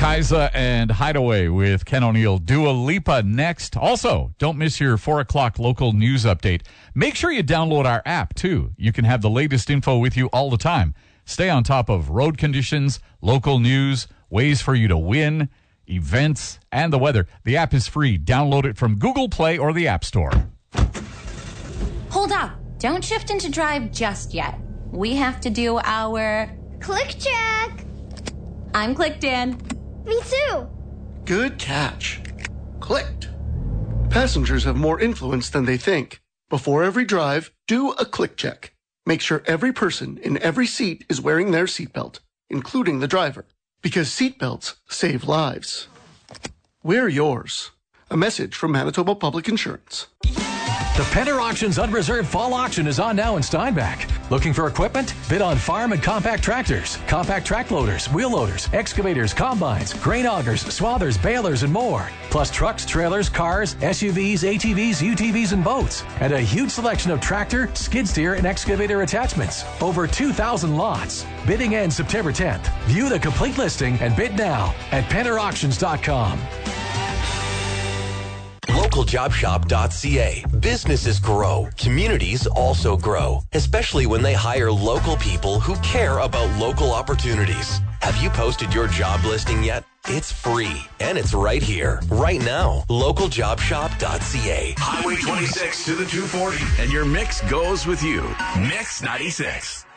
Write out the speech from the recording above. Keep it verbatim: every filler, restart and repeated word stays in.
Kaisa and Hideaway with Ken O'Neill. Dua Lipa next. Also, don't miss your four o'clock local news update. Make sure you download our app, too. You can have the latest info with you all the time. Stay on top of road conditions, local news, ways for you to win, events, and the weather. The app is free. Download it from Google Play or the App Store. Hold up. Don't shift into drive just yet. We have to do our... Click check. I'm clicked in. Me too. Good catch. Clicked. Passengers have more influence than they think. Before every drive, do a click check. Make sure every person in every seat is wearing their seatbelt, including the driver, because seatbelts save lives. Wear yours. A message from Manitoba Public Insurance. The Pender Auctions Unreserved Fall Auction is on now in Steinbach. Looking for equipment? Bid on farm and compact tractors, compact track loaders, wheel loaders, excavators, combines, grain augers, swathers, balers, and more. Plus trucks, trailers, cars, S U Vs, A T Vs, U T Vs, and boats. And a huge selection of tractor, skid steer, and excavator attachments. Over two thousand lots. Bidding ends September tenth. View the complete listing and bid now at pender auctions dot com. local job shop dot c a. Businesses grow. Communities also grow, especially when they hire local people who care about local opportunities. Have you posted your job listing yet? It's free, and it's right here, right now. local job shop dot c a. Highway twenty-six to the two forty, and your mix goes with you. Mix ninety-six.